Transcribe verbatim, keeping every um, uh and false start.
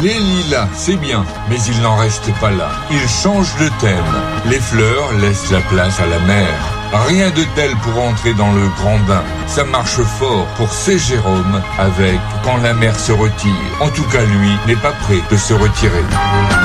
Les lilas, c'est bien, mais il n'en reste pas là. Il change de thème. Les fleurs laissent la place à la mer. Rien de tel pour entrer dans le grand bain. Ça marche fort pour C. Jérôme avec Quand la mer se retire. En tout cas, lui n'est pas prêt de se retirer.